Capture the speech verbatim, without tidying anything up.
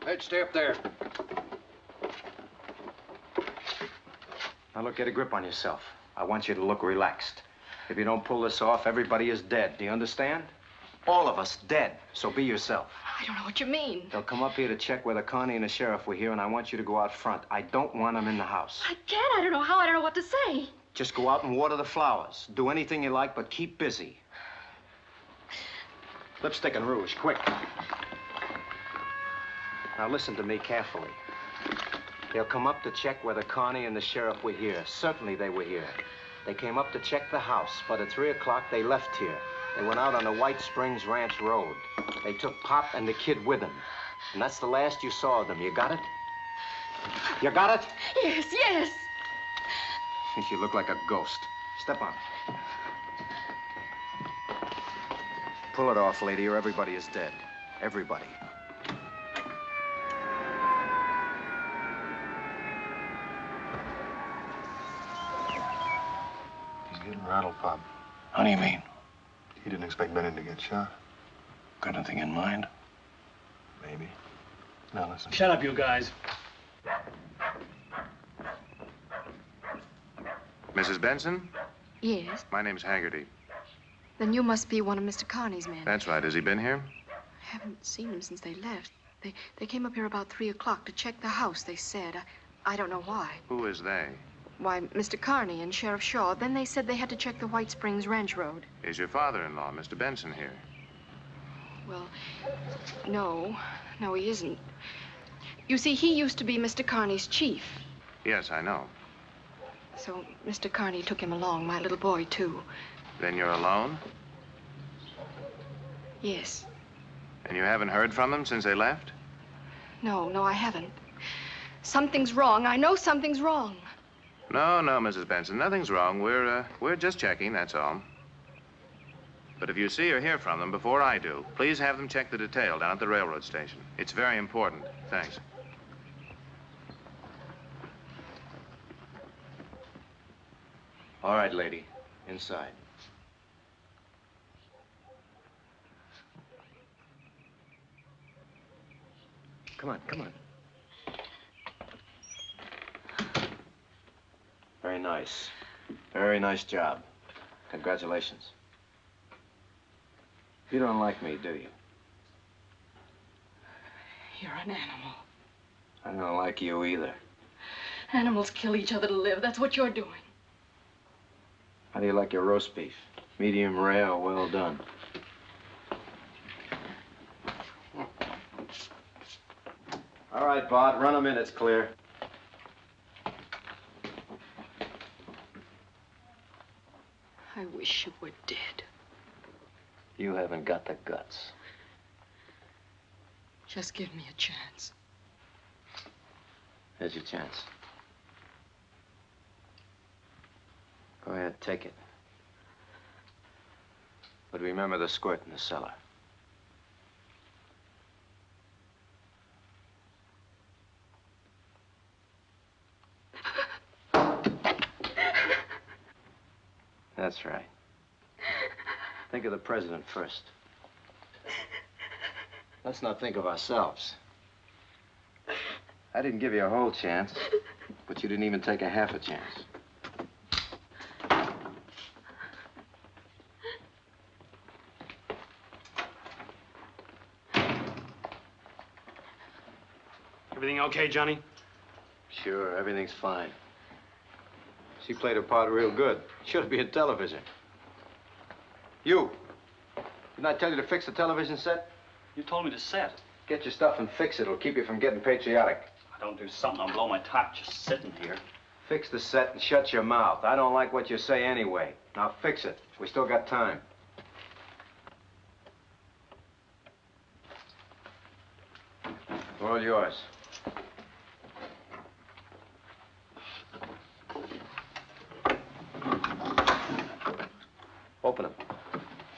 Hey, stay up there. Now, look, get a grip on yourself. I want you to look relaxed. If you don't pull this off, everybody is dead. Do you understand? All of us dead. So be yourself. I don't know what you mean. They'll come up here to check whether Connie and the sheriff were here, and I want you to go out front. I don't want them in the house. I can't. I don't know how. I don't know what to say. Just go out and water the flowers. Do anything you like, but keep busy. Lipstick and rouge, quick. Now listen to me carefully. They'll come up to check whether Connie and the sheriff were here. Certainly they were here. They came up to check the house, but at three o'clock they left here. They went out on the White Springs Ranch Road. They took Pop and the kid with them. And that's the last you saw of them. You got it? You got it? Yes, yes. You look like a ghost. Step on it. Pull it off, lady, or everybody is dead. Everybody. He's getting rattled, Pop. How do you mean? He didn't expect Bennett to get shot. Got anything in mind? Maybe. Now listen. Shut up, you guys. Missus Benson? Yes. My name's Haggerty. Then you must be one of Mister Carney's men. That's right. Has he been here? I haven't seen him since they left. They they came up here about three o'clock to check the house, they said. I, I don't know why. Who is they? Why, Mister Carney and Sheriff Shaw. Then they said they had to check the White Springs Ranch Road. Is your father-in-law, Mister Benson, here? Well, no. No, he isn't. You see, he used to be Mister Carney's chief. Yes, I know. So Mister Carney took him along, my little boy, too. Then you're alone? Yes. And you haven't heard from them since they left? No, no, I haven't. Something's wrong. I know something's wrong. No, no, Missus Benson, nothing's wrong. We're, uh, we're just checking, that's all. But if you see or hear from them before I do, please have them check the detail down at the railroad station. It's very important. Thanks. All right, lady. Inside. Come on, come on. Very nice. Very nice job. Congratulations. You don't like me, do you? You're an animal. I don't like you either. Animals kill each other to live. That's what you're doing. How do you like your roast beef? Medium rare or well done? All right, Bart, run them in. It's clear. I wish you were dead. You haven't got the guts. Just give me a chance. Here's your chance. Go ahead, take it. But remember the squirt in the cellar. That's right. Think of the president first. Let's not think of ourselves. I didn't give you a whole chance, but you didn't even take a half a chance. Everything okay, Johnny? Sure, everything's fine. She played her part real good. Should be in television. You, didn't I tell you to fix the television set? You told me to set. Get your stuff and fix it. It'll keep you from getting patriotic. I don't do something, I'll blow my top just sitting here. Fix the set and shut your mouth. I don't like what you say anyway. Now fix it. We still got time. All yours.